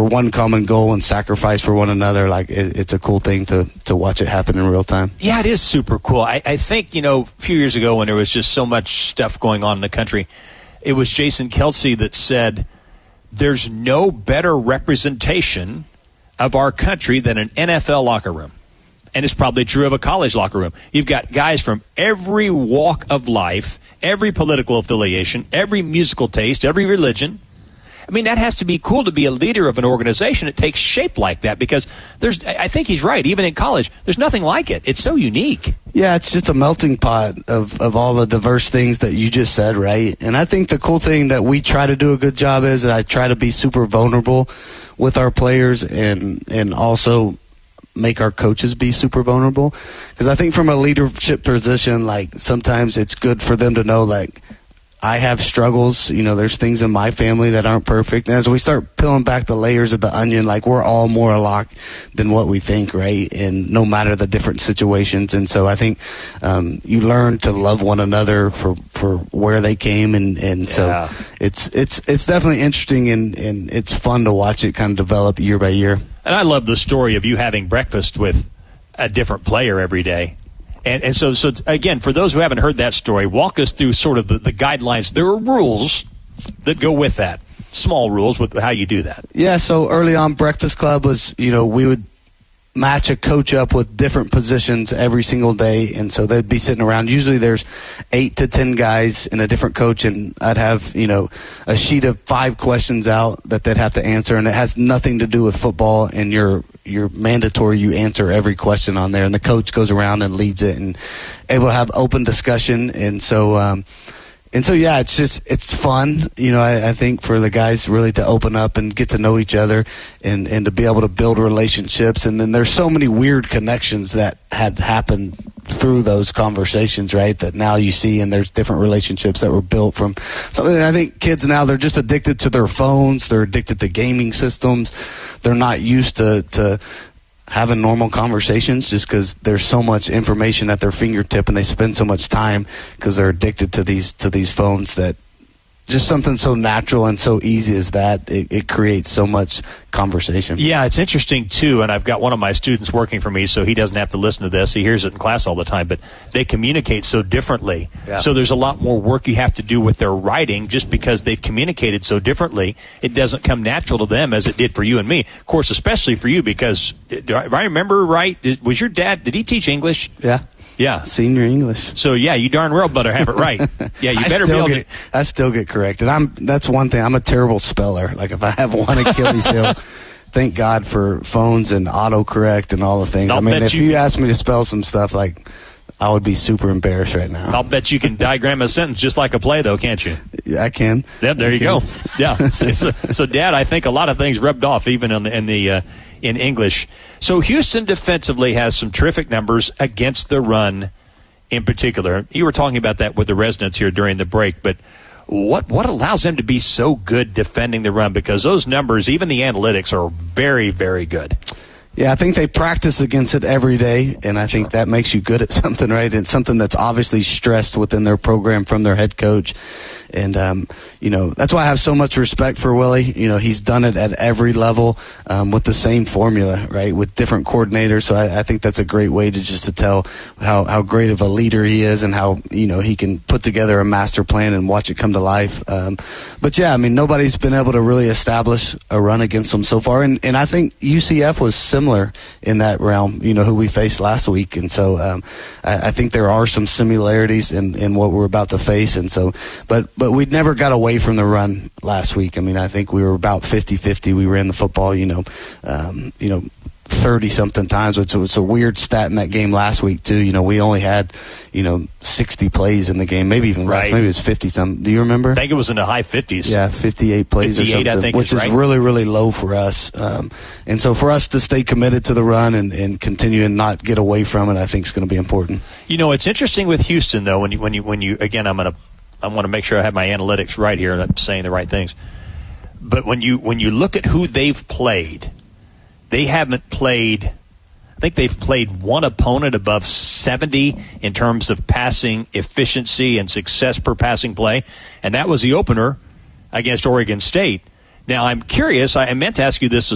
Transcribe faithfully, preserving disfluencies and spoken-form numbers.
one common goal and sacrifice for one another. Like it, it's a cool thing to to watch it happen in real time. Yeah, it is super cool. I, I think, you know, a few years ago when there was just so much stuff going on in the country, it was Jason Kelce that said, there's no better representation of our country than an N F L locker room. And it's probably true of a college locker room. You've got guys from every walk of life, every political affiliation, every musical taste, every religion. I mean, that has to be cool to be a leader of an organization that takes shape like that, because there's, I think he's right, even in college, there's nothing like it. It's so unique. Yeah, it's just a melting pot of, of all the diverse things that you just said, right? And I think the cool thing that we try to do a good job is I try to be super vulnerable with our players and and also make our coaches be super vulnerable. Because I think from a leadership position, like sometimes it's good for them to know, like, I have struggles, you know, there's things in my family that aren't perfect. And as we start peeling back the layers of the onion, like we're all more alike than what we think, right? And no matter the different situations. And so I think um, you learn to love one another for, for where they came. And, and yeah. so it's it's it's definitely interesting, and, and it's fun to watch it kind of develop year by year. And I love the story of you having breakfast with a different player every day. And, and so, so again, for those who haven't heard that story, walk us through sort of the, the guidelines. There are rules that go with that, small rules with how you do that. Yeah, so early on, Breakfast Club was, you know, we would match a coach up with different positions every single day, and so they'd be sitting around. Usually there's eight to ten guys in a different coach, and I'd have, you know, a sheet of five questions out that they'd have to answer, and it has nothing to do with football, and you're you're mandatory you answer every question on there, and the coach goes around and leads it and able to have open discussion. And so um and so yeah, it's just it's fun, you know. I, I think for the guys really to open up and get to know each other, and and to be able to build relationships. And then there's so many weird connections that had happened through those conversations, right, that now you see, and there's different relationships that were built from something. I think kids now, they're just addicted to their phones, they're addicted to gaming systems, they're not used to to having normal conversations just because there's so much information at their fingertip, and they spend so much time because they're addicted to these to these phones, that just something so natural and so easy as that, it, it creates so much conversation. Yeah, it's interesting, too, and I've got one of my students working for me, so he doesn't have to listen to this. He hears it in class all the time, but they communicate so differently. Yeah. So there's a lot more work you have to do with their writing just because they've communicated so differently. It doesn't come natural to them as it did for you and me. Of course, especially for you, because if I remember right, was your dad, did he teach English? Yeah. Yeah, senior English. So yeah, you darn well better have it right. Yeah, you better be able get, to. I still get corrected. I'm. That's one thing. I'm a terrible speller. Like if I have one Achilles heel, thank God for phones and autocorrect and all the things. I'll I mean, if you, you asked me to spell some stuff, like I would be super embarrassed right now. I'll bet you can diagram a sentence just like a play, though, can't you? Yeah, I can. Yeah, there I you can. go. Yeah. So, so, so, Dad, I think a lot of things rubbed off even in the in the. Uh, in English. So Houston defensively has some terrific numbers against the run. In particular, you were talking about that with the residents here during the break, but what what allows them to be so good defending the run? Because those numbers, even the analytics, are very, very good. Yeah, I think they practice against it every day, and I think sure. that makes you good at something, right? It's something that's obviously stressed within their program from their head coach. And, um, you know, that's why I have so much respect for Willie. You know, he's done it at every level um, with the same formula, right, with different coordinators. So I, I think that's a great way to just to tell how, how great of a leader he is, and how, you know, he can put together a master plan and watch it come to life. Um, but, yeah, I mean, nobody's been able to really establish a run against them so far. And, and I think U C F was similar in that realm, you know, who we faced last week. And so um, I, I think there are some similarities in, in what we're about to face. And so, but But we never got away from the run last week. I mean, I think we were about fifty-fifty. We ran the football, you know, um, you know, thirty-something times. It's, it's a weird stat in that game last week, too. You know, we only had, you know, sixty plays in the game, maybe even right. less. Maybe it was fifty-something. Do you remember? I think it was in the high fifties. Yeah, fifty-eight plays or something, I think which is right. really, really low for us. Um, and so for us to stay committed to the run and, and continue and not get away from it, I think is going to be important. You know, it's interesting with Houston, though, when you, when you, when you again, I'm going to I want to make sure I have my analytics right here and I'm saying the right things. But when you when you look at who they've played, they haven't played, I think they've played one opponent above seventy in terms of passing efficiency and success per passing play, and that was the opener against Oregon State. Now, I'm curious, I meant to ask you this